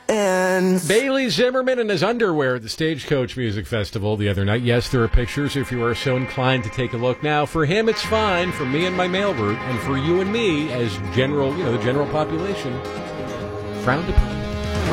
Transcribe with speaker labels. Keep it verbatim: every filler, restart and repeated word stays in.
Speaker 1: And
Speaker 2: Bailey Zimmerman in his underwear at the Stagecoach Music Festival the other night. Yes, there are pictures if you are so inclined to take a look. Now, for him, it's fine. For me and my mail route, and for you and me as general, you know, the general population, frowned upon.